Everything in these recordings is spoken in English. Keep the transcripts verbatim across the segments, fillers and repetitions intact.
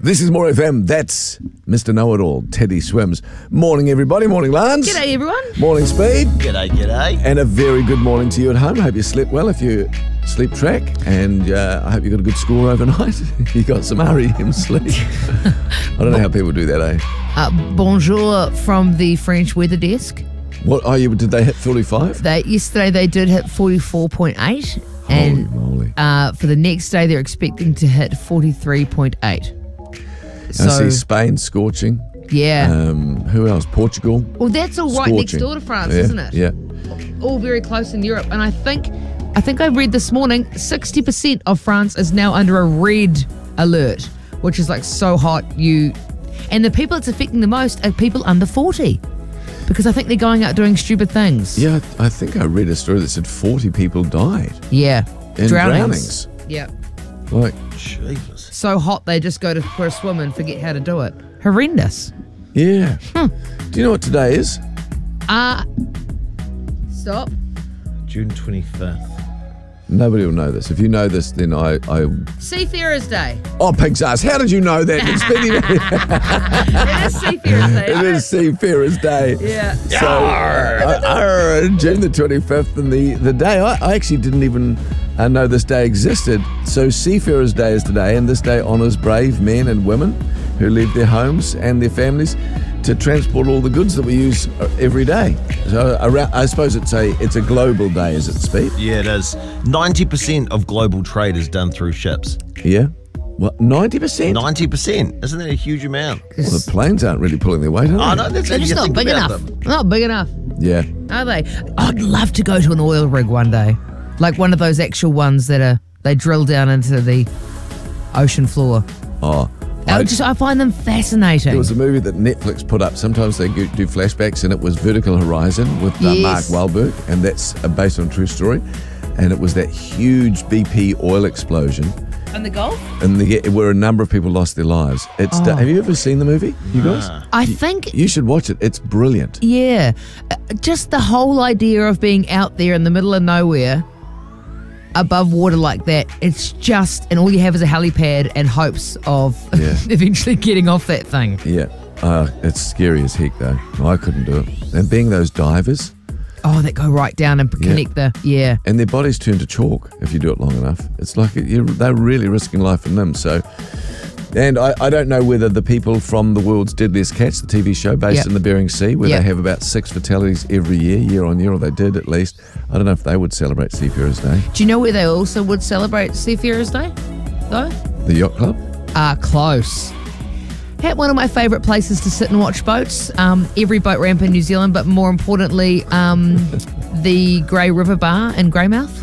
This is More F M. That's Mister Know-It-All, Teddy Swims. Morning, everybody. Morning, Lance. G'day, everyone. Morning, Speed. G'day, g'day. And a very good morning to you at home. I hope you slept well if you sleep track. And uh, I hope you got a good score overnight. You got some R E M sleep. I don't know how people do that, eh? Uh, bonjour from the French weather desk. What? Oh, you, did they hit forty-five? They, yesterday they did hit forty-four point eight. And Holy moly. Uh, for the next day, they're expecting to hit forty-three point eight. So, I see Spain scorching. Yeah. Um, who else? Portugal. Well, that's all right next Scorching. door to France, Yeah, isn't it? Yeah. All very close in Europe. And I think, I think I read this morning, sixty percent of France is now under a red alert, which is like so hot. You, and the people it's affecting the most are people under forty. Because I think they're going out doing stupid things. Yeah, I think I read a story that said forty people died Yeah. in Drownings. drownings. Yeah. Like, Jesus. So hot they just go to for a swim and forget how to do it. Horrendous. yeah. Hmm. Do you know what today is? Uh stop. June twenty-fifth. Nobody will know this. If you know this, then I... I Seafarers Day. oh, pig's ass. How did you know that? It's Speedy- It is Seafarers Day. It isn't is Seafarers Day. Yeah. So, uh, uh, June the twenty-fifth, and the, the day, I, I actually didn't even uh, know this day existed. So Seafarers Day is today, and this day honours brave men and women who leave their homes and their families to transport all the goods that we use every day. So around, I suppose it's a it's a global day, is it, Speed? Yeah, it is. ninety percent of global trade is done through ships. Yeah. What, ninety percent? ninety percent. Isn't that a huge amount? Well, the planes aren't really pulling their weight, are they? Oh, no, that's They're just you not think big about enough. them. Not big enough, Yeah. are they? I'd love to go to an oil rig one day. Like one of those actual ones that are they drill down into the ocean floor. Oh. I, I, just I find them fascinating. there was a movie that Netflix put up. Sometimes they do do flashbacks, and it was Vertical Horizon with uh, Yes. Mark Wahlberg, and that's uh, based on a true story. And it was that huge B P oil explosion, On the Gulf? and the, where a number of people lost their lives. It's Oh. da- have you ever seen the movie, you guys? I think You should watch it. It's brilliant. yeah, Uh, just the whole idea of being out there in the middle of nowhere, above water like that. It's just, and all you have is a helipad and hopes of Yeah. eventually getting off that thing. Yeah, uh, it's scary as heck though. I couldn't do it. And being those divers, Oh, that go right down and Yeah. connect the yeah. and their bodies turn to chalk if you do it long enough. It's like you're, they're really risking life and limb. So, and I, I don't know whether the people from The World's Deadliest Catch, the T V show based Yep. in the Bering Sea, where Yep. they have about six fatalities every year, year on year, or they did at least. I don't know if they would celebrate Seafarers Day. Do you know where they also would celebrate Seafarers Day, though? The yacht club. Ah, close. At one of my favourite places to sit and watch boats, um, every boat ramp in New Zealand, but more importantly, um, the Grey River Bar in Greymouth.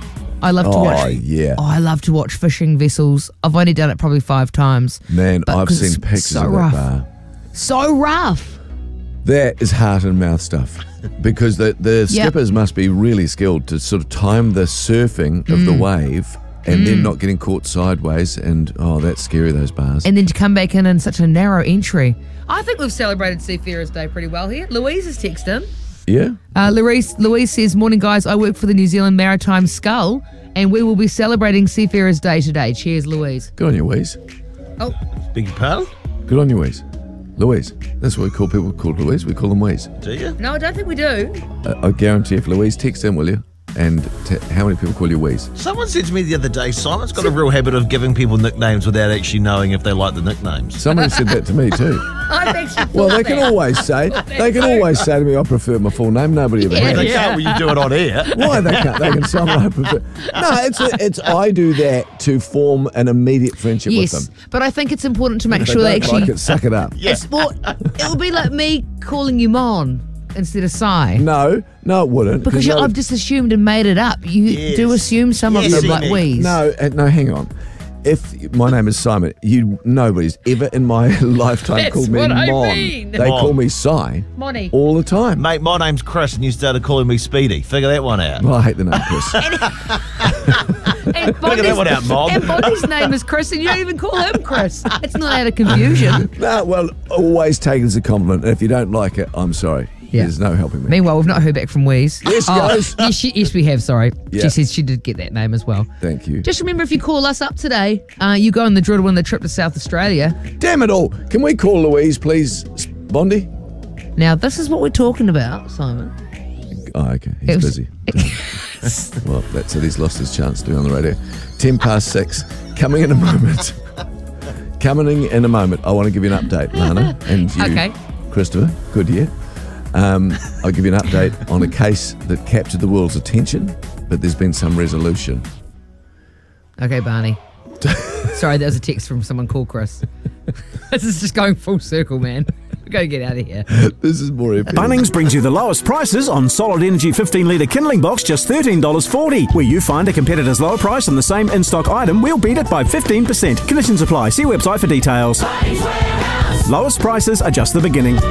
I love to Oh watch. yeah, Oh, I love to watch fishing vessels. I've only done it probably five times. man, but I've 'cause seen it's pictures so of that rough. bar. So rough. That is heart and mouth stuff, because the the Yep. skippers must be really skilled to sort of time the surfing of Mm. the wave, and then not getting caught sideways. And oh, that's scary, those bars. And then to come back in in such a narrow entry. I think we've celebrated Seafarers Day pretty well here. Louise has texted in. yeah, Uh, Louise, Louise says, morning guys, I work for the New Zealand Maritime Scull and we will be celebrating Seafarers Day today. Cheers, Louise. good on you, Louise. Oh, Beg your pardon? Good on you, Louise. Louise. That's what we call people called Louise. We call them Louise. Do you? no, I don't think we do. Uh, I guarantee if Louise texts in, will you? And t- how many people call you Louise? Someone said to me the other day, Simon's got a real habit of giving people nicknames without actually knowing if they like the nicknames. Somebody said that to me too. I've actually thought Well, they can that. always say they can always say to me, I prefer my full name. Nobody ever Yeah, has. They yeah. can't when you do it on air. Why they can't? They can say I prefer. No, it's a, it's I do that to form an immediate friendship with Yes, them. but I think it's important to make If sure they they don't actually... like it, suck it up. Yeah. It's, well, it would be like me calling you Mon instead of Sai. No, no, it wouldn't. Because you, no, I've just assumed and made it up. You Yes. do assume some Yes, of them like Amy. Weeze. no, uh, no. Hang on. If my name is Simon, you nobody's ever in my lifetime That's called me what I Mon. mean. They Mon. call me Si Money. all the time. Mate, my name's Chris and you started calling me Speedy. Figure that one out. Well, I hate the name Chris. And Figure that one out, Mom. And Bonnie's name is Chris, and you don't even call him Chris. It's not out of confusion. No, well, always take it as a compliment. And if you don't like it, I'm sorry. Yeah. There's no helping me. Meanwhile, we've not heard back from Wheeze. Yes, guys. Yes, she, yes, we have, sorry. Yeah. She says she did get that name as well. Thank you. Just remember, if you call us up today, uh, you go on the draw to win the trip to South Australia. Damn it all. Can we call Louise, please, Bondi? Now, this is what we're talking about, Simon. Oh, okay. He's It was- busy. Well, that's it. He's lost his chance to be on the radio. Ten past six. Coming in a moment. Coming in a moment. I want to give you an update, Lana, and you, Okay. Christopher. Good year. Um, I'll give you an update on a case that captured the world's attention, but there's been some resolution. Okay, Barney. Sorry, that was a text from someone called Chris. This is just going full circle, man. We've got to get out of here. This is more epic. Bunnings brings you the lowest prices on Solid Energy fifteen litre kindling box, just thirteen dollars forty. Where you find a competitor's lower price on the same in-stock item, we'll beat it by fifteen percent. Conditions apply. See website for details. Lowest prices are just the beginning.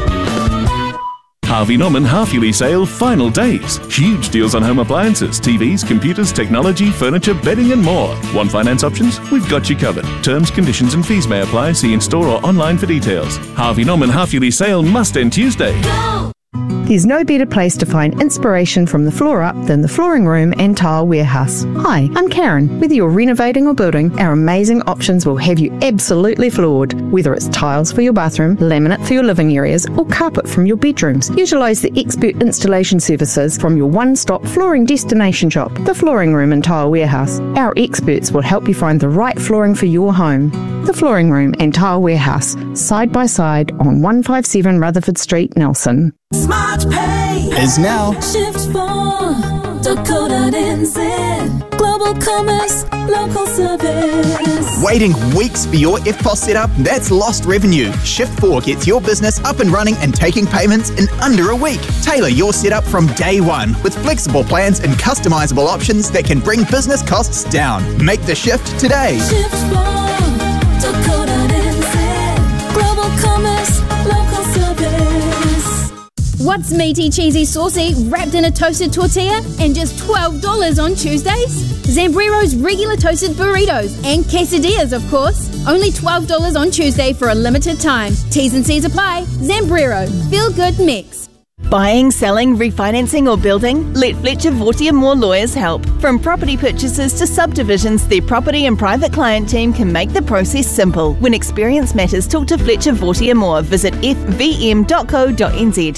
Harvey Norman half-yearly sale final days. Huge deals on home appliances, T Vs, computers, technology, furniture, bedding and more. Want finance options? We've got you covered. Terms, conditions and fees may apply. See in-store or online for details. Harvey Norman half-yearly sale must end Tuesday. There's no better place to find inspiration from the floor up than the Flooring Room and Tile Warehouse. Hi, I'm Karen. Whether you're renovating or building, our amazing options will have you absolutely floored. Whether it's tiles for your bathroom, laminate for your living areas, or carpet from your bedrooms, utilise the expert installation services from your one-stop flooring destination shop, the Flooring Room and Tile Warehouse. Our experts will help you find the right flooring for your home. The Flooring Room and Tile Warehouse, side by side on one fifty-seven Rutherford Street, Nelson. Smart Pay is now. Shift four, Dakota N Z, Global Commerce, Local Service. Waiting weeks for your F P O S setup? That's lost revenue. Shift four gets your business up and running and taking payments in under a week. Tailor your setup from day one with flexible plans and customizable options that can bring business costs down. Make the shift today. Shift four, Dakota N Z, Global Commerce, Local Service. What's meaty, cheesy, saucy, wrapped in a toasted tortilla and just twelve dollars on Tuesdays? Zambrero's regular toasted burritos and quesadillas, of course. Only twelve dollars on Tuesday for a limited time. T's and C's apply. Zambrero. Feel good mix. Buying, selling, refinancing or building? Let Fletcher Vortier Moore Lawyers help. From property purchases to subdivisions, their property and private client team can make the process simple. When experience matters, talk to Fletcher Vortier Moore. Visit f v m dot co dot n z.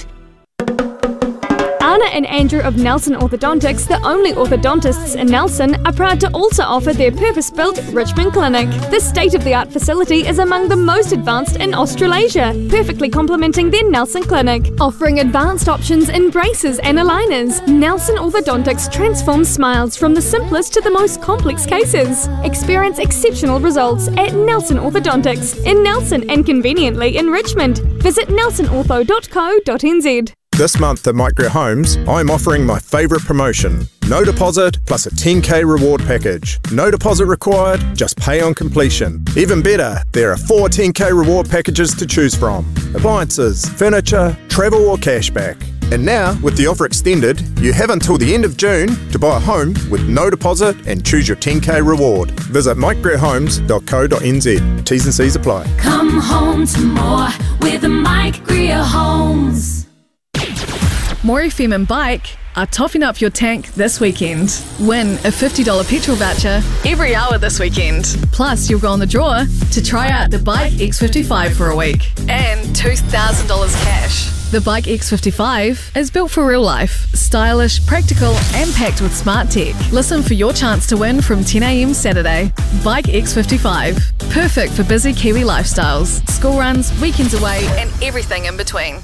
Anna and Andrew of Nelson Orthodontics, the only orthodontists in Nelson, are proud to also offer their purpose-built Richmond Clinic. This state-of-the-art facility is among the most advanced in Australasia, perfectly complementing their Nelson Clinic. Offering advanced options in braces and aligners, Nelson Orthodontics transforms smiles from the simplest to the most complex cases. Experience exceptional results at Nelson Orthodontics in Nelson and conveniently in Richmond. Visit nelson ortho dot co dot n z. This month at Micro Homes, I'm offering my favourite promotion. No deposit plus a ten K reward package. No deposit required, just pay on completion. Even better, there are four ten K reward packages to choose from. Appliances, furniture, travel or cashback. And now, with the offer extended, you have until the end of June to buy a home with no deposit and choose your ten K reward. Visit mike greer homes dot co dot n z. T's and C's apply. Come home to more with Mike Greer Homes. More F M and Bike are topping up your tank this weekend. Win a fifty dollars petrol voucher every hour this weekend. Plus, you'll go on the draw to try out the Bike X fifty-five for a week and two thousand dollars cash. The Bike X fifty-five is built for real life, stylish, practical and packed with smart tech. Listen for your chance to win from ten a m Saturday. Bike X fifty-five. Perfect for busy Kiwi lifestyles, school runs, weekends away and everything in between.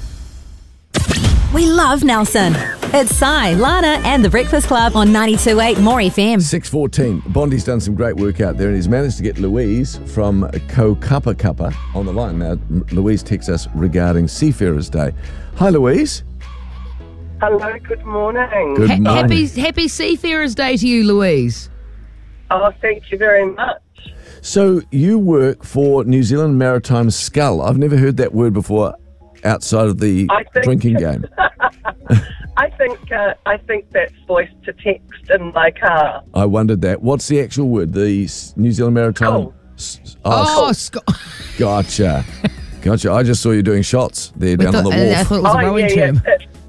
We love Nelson. It's Sai, Lana and the Breakfast Club on ninety-two point eight More F M. six fourteen. Bondi's done some great work out there and he's managed to get Louise from Kaupapa Kappa on the line. Now, Louise texts us regarding Seafarers Day. Hi, Louise. Hello, good morning. Good Ha- morning. happy, happy Seafarers Day to you, Louise. Oh, thank you very much. So, you work for New Zealand Maritime Scull. I've never heard that word before outside of the I think- drinking game. I think uh, I think that's voice to text in my car. I wondered that. What's the actual word? The S- New Zealand Maritime... Cool. S- Oh, s- Scott. Gotcha. Gotcha. I just saw you doing shots there We down on thought- the and I wharf. thought it was a Oh, rowing yeah, term. yeah. It,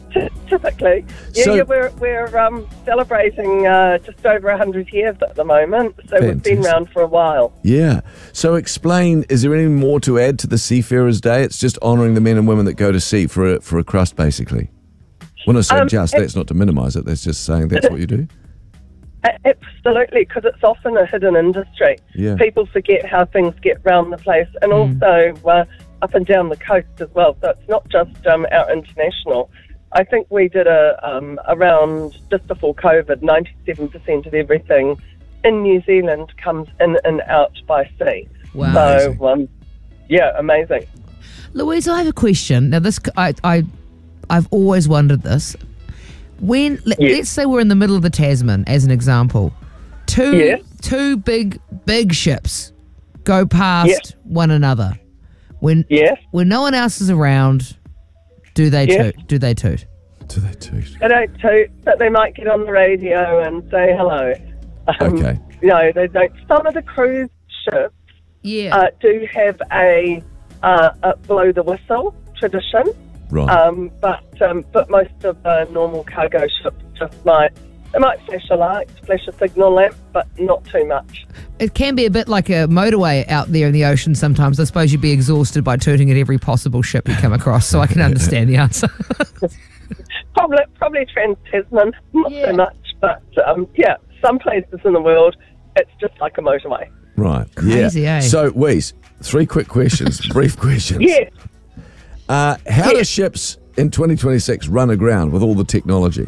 T- typically. Yeah, So- yeah we're, we're um, celebrating uh, just over one hundred years at the moment, so we've been Fantastic. around for a while. Yeah. So explain, is there any more to add to the Seafarers Day? It's just honouring the men and women that go to sea for a, for a crust, basically. When I say Um, just, it- that's not to minimise it. That's just saying that's what you do. A- Absolutely, because it's often a hidden industry. Yeah. People forget how things get round the place, and also uh, up and down the coast as well. So it's not just um, our international. I think we did a um, around just before COVID, ninety-seven percent of everything in New Zealand comes in and out by sea. Wow. So, um, yeah, amazing. Louise, I have a question. Now, this I, I, I've always wondered this. When let, Yes. let's say we're in the middle of the Tasman, as an example, two Yes. two big big ships go past Yes. one another. When Yes. when no one else is around, do they Yes. toot? Do they toot? Do they toot? They don't toot, but they might get on the radio and say hello. Um, Okay. No, they don't. Some of the cruise ships Yeah. uh, do have a, uh, a blow the whistle tradition, Right. um, but um, but most of the normal cargo ships just might they might flash a light, flash a signal lamp, but not too much. It can be a bit like a motorway out there in the ocean sometimes. I suppose you'd be exhausted by tooting at every possible ship you come across, so I can understand the answer. Probably probably Trans Tasman, not so much, but um, yeah, some places in the world it's just like a motorway. Right. Crazy, yeah. eh? So, Weez, three quick questions, brief questions. Yes. Uh, how do ships in twenty twenty-six run aground with all the technology?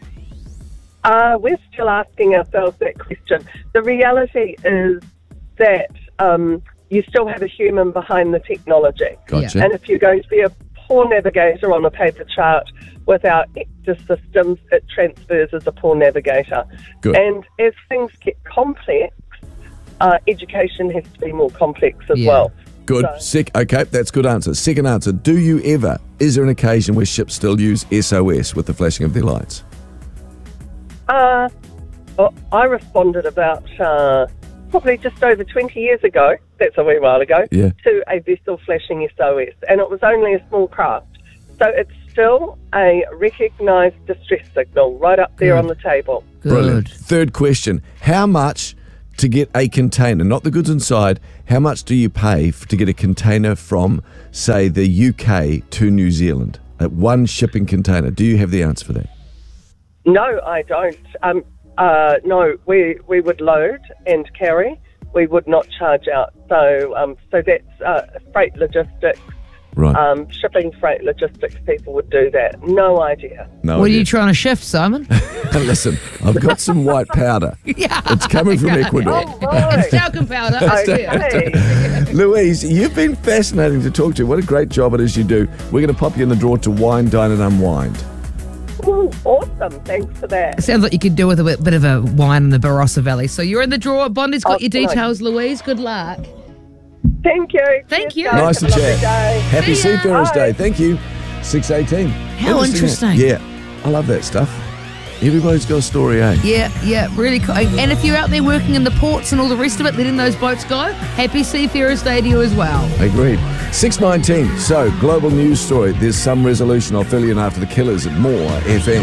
Uh, we're still asking ourselves that question. The reality is that um, you still have a human behind the technology. Gotcha. And if you're going to be a poor navigator on a paper chart without extra systems, it transfers as a poor navigator. Good. And as things get complex, uh, education has to be more complex as Yeah. well. Good. So- Sec- okay, that's good answer. Second answer, do you ever, is there an occasion where ships still use S O S with the flashing of their lights? Uh, well, I responded about uh, probably just over twenty years ago, that's a wee while ago, Yeah. to a vessel flashing S O S, and it was only a small craft. So it's still a recognised distress signal right up there Good. on the table. Brilliant. Third question, how much to get a container, not the goods inside, how much do you pay f- to get a container from, say, the U K to New Zealand? At one shipping container. Do you have the answer for that? No, I don't. Um, uh, no, we we would load and carry. We would not charge out. So um, so that's uh, freight logistics. Right. Um, shipping freight logistics people would do that. No idea. No what are idea. you trying to shift, Simon? Listen, I've got some white powder. Yeah. It's coming from Ecuador. It's talcum powder. Okay. Louise, you've been fascinating to talk to. What a great job it is you do. We're going to pop you in the drawer to wine, dine and unwind. Ooh, awesome. Thanks for that. It sounds like you could do with a bit, bit of a wine in the Barossa Valley. So you're in the drawer. Bondi's got Oh, your nice. details, Louise. Good luck. Thank you. Thank Cheers, you. guys. Nice to Have a lovely chat. day. Happy See ya. Seafarers Bye. Day. Thank you. six eighteen. How interesting. Yeah, I love that stuff. Everybody's got a story, eh? Yeah, yeah, really cool. And if you're out there working in the ports and all the rest of it, letting those boats go, happy Seafarers Day to you as well. Agreed. six nineteen. So, global news story. There's some resolution. I'll fill you in after the Killers at More F M.